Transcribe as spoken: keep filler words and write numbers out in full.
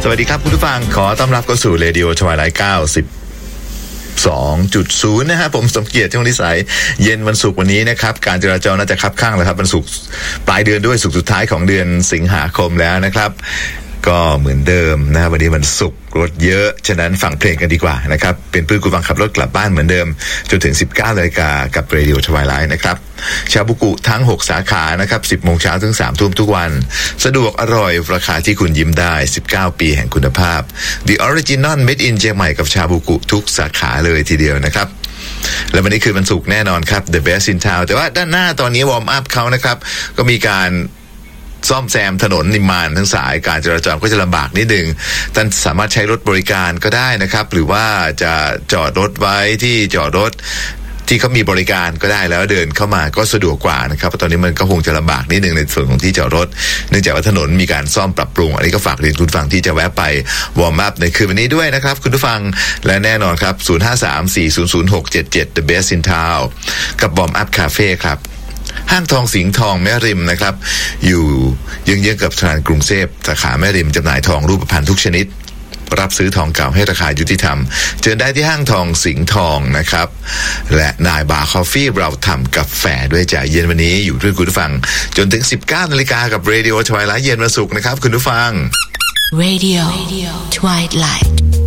สวัสดีครับคุณผู้ฟังขอต้อนรับเข้าสู่เรดิโอทวายไลท์เก้าสิบสองจุดศูนย์ นะฮะผมสมเกียรติช่วงนิสัยเย็นวันศุกร์วันนี้นะครับการจราจรน่าจะคับข้างแล้วครับวันศุกร์ปลายเดือนด้วยศุกร์สุดท้ายของเดือนสิงหาคมแล้วนะครับก็เหมือนเดิมนะวันนี้มันศุกร์รถเยอะฉะนั้นฟังเพลงกันดีกว่านะครับเป็นเพื่อนคุณฟังขับรถกลับบ้านเหมือนเดิมจนถึง สิบเก้านาฬิกา กับเรดิโอทวายไลท์นะครับชาบูกุทั้งหกสาขานะครับ สิบโมงเช้าถึง สามทุ่มทุกวันสะดวกอร่อยราคาที่คุณยิ้มได้สิบเก้าปีแห่งคุณภาพ The Original Made in เชียงใหม่กับชาบูกุทุกสาขาเลยทีเดียวนะครับและวันนี้คือวันศุกร์แน่นอนครับ The Best in Town แต่ว่าด้านหน้าตอนนี้วอร์มอัพเขานะครับก็มีการซ่อมแซมถนนนิมมานทั้งสายการจราจรก็จะลำบากนิดนึงท่านสามารถใช้รถบริการก็ได้นะครับหรือว่าจะจอดรถไว้ที่จอดรถที่เขามีบริการก็ได้แล้วเดินเข้ามาก็สะดวกกว่านะครับตอนนี้มันก็คงจะลำบากนิดนึงในส่วนของที่จอดรถเนื่องจากว่าถนนมีการซ่อมปรับปรุงอันนี้ก็ฝากเรียนคุณฟังที่จะแวะไปวอร์มอัพในคืนวันนี้ด้วยนะครับคุณผู้ฟังและแน่นอนครับศูนย์ ห้า สาม สี่ ศูนย์ ศูนย์ หก เจ็ด เจ็ด The Best in Town กับวอร์มอัพคาเฟ่ครับห้างทองสิงห์ทองแม่ริมนะครับอยู่เยื้องๆกับธนาคารกรุงเทพสาขาแม่ริมจำหน่ายทองรูปพรรณทุกชนิดรับซื้อทองเก่าให้ราคายุติธรรมเจอได้ที่ห้างทองสิงห์ทองนะครับและนายบาร์คอฟฟี่เราทำกาแฟด้วยจ่ายเย็นวันนี้อยู่ด้วยคุณผู้ฟังจนถึง สิบเก้านาฬิกา กับเรดิโอทวายไลท์เย็นวันศุกร์นะครับคุณผู้ฟัง Radio Twilight